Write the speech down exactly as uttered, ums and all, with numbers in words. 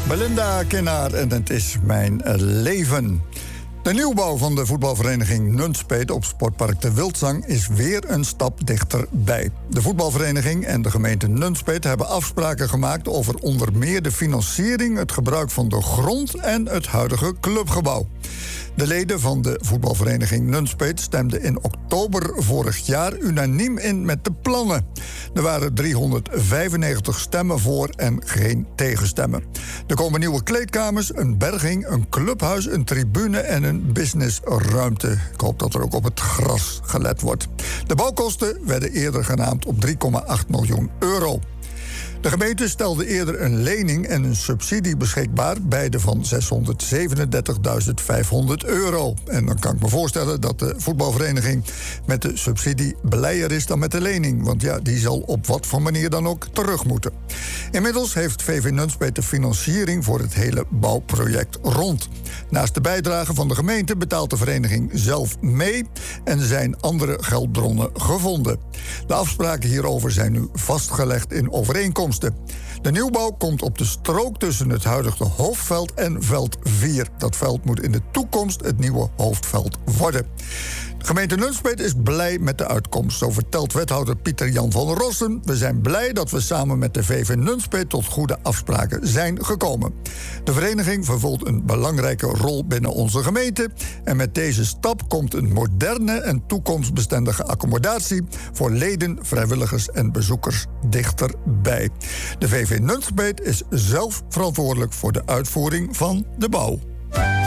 Belinda Kinnaar en het is mijn leven. De nieuwbouw van de voetbalvereniging Nunspeet op Sportpark de Wildzang is weer een stap dichterbij. De voetbalvereniging en de gemeente Nunspeet hebben afspraken gemaakt over onder meer de financiering, het gebruik van de grond en het huidige clubgebouw. De leden van de voetbalvereniging Nunspeet stemden in oktober vorig jaar unaniem in met de plannen. Er waren driehonderdvijfennegentig stemmen voor en geen tegenstemmen. Er komen nieuwe kleedkamers, een berging, een clubhuis, een tribune en een businessruimte. Ik hoop dat er ook op het gras gelet wordt. De bouwkosten werden eerder genaamd op drie komma acht miljoen euro. De gemeente stelde eerder een lening en een subsidie beschikbaar, beide van zeshonderdzevenendertigduizend vijfhonderd euro. En dan kan ik me voorstellen dat de voetbalvereniging met de subsidie blijer is dan met de lening, want ja, die zal op wat voor manier dan ook terug moeten. Inmiddels heeft V V Nunspeet de financiering voor het hele bouwproject rond. Naast de bijdrage van de gemeente betaalt de vereniging zelf mee en er zijn andere geldbronnen gevonden. De afspraken hierover zijn nu vastgelegd in overeenkomst. De nieuwbouw komt op de strook tussen het huidige hoofdveld en veld vier. Dat veld moet in de toekomst het nieuwe hoofdveld worden. De gemeente Nunspeet is blij met de uitkomst. Zo vertelt wethouder Pieter Jan van Rossen. We zijn blij dat we samen met de V V Nunspeet tot goede afspraken zijn gekomen. De vereniging vervult een belangrijke rol binnen onze gemeente. En met deze stap komt een moderne en toekomstbestendige accommodatie voor leden, vrijwilligers en bezoekers dichterbij. De V V Nunspeet is zelf verantwoordelijk voor de uitvoering van de bouw.